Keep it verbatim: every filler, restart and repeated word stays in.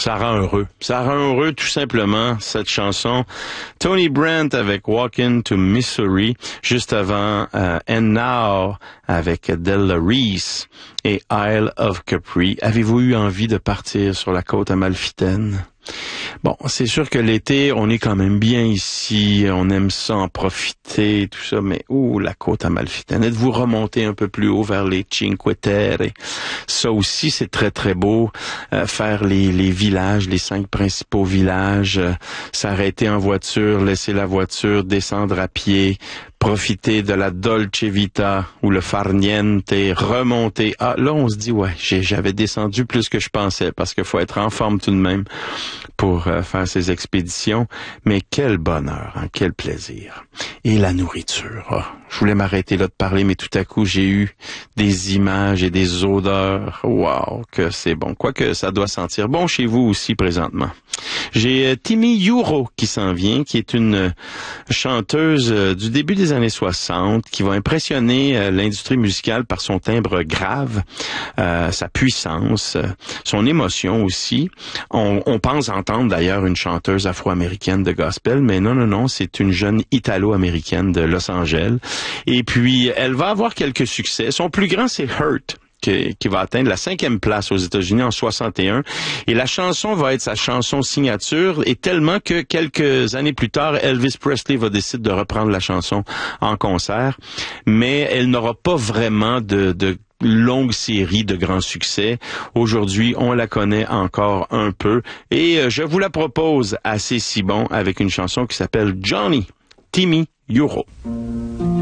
Ça rend heureux. Ça rend heureux tout simplement, cette chanson. Tony Brent avec Walkin' to Missouri, juste avant euh, And Now avec Della Reese et Isle of Capri. Avez-vous eu envie de partir sur la côte amalfitaine? Bon, c'est sûr que l'été, on est quand même bien ici, on aime ça en profiter, tout ça, mais ouh, la côte amalfitaine. Êtes-vous remonté un peu plus haut vers les Cinque Terre? Ça aussi, c'est très, très beau. Euh, faire les, les villages, les cinq principaux villages, euh, s'arrêter en voiture, laisser la voiture, descendre à pied, profiter de la Dolce Vita ou le Farniente, remonter. Ah, là, on se dit, ouais, j'ai, j'avais descendu plus que je pensais parce qu'il faut être en forme tout de même pour euh, faire ces expéditions. Mais quel bonheur, hein, quel plaisir. Et la nourriture. Oh, je voulais m'arrêter là de parler, mais tout à coup, j'ai eu des images et des odeurs. Wow, que c'est bon. Quoique ça doit sentir bon chez vous aussi présentement. J'ai euh, Timi Yuro qui s'en vient, qui est une euh, chanteuse euh, du début des années soixante, qui va impressionner euh, l'industrie musicale par son timbre grave, euh, sa puissance, euh, son émotion aussi. On, on pense entendre d'ailleurs une chanteuse afro-américaine de gospel, mais non, non, non, c'est une jeune italo-américaine de Los Angeles. Et puis, elle va avoir quelques succès. Son plus grand, c'est Hurt, qui, qui va atteindre la cinquième place aux États-Unis en soixante et un. Et la chanson va être sa chanson signature, et tellement que quelques années plus tard, Elvis Presley va décider de reprendre la chanson en concert. Mais elle n'aura pas vraiment de, de longue série de grands succès. Aujourd'hui, on la connaît encore un peu. Et je vous la propose assez si bon avec une chanson qui s'appelle Johnny, Timi Yuro.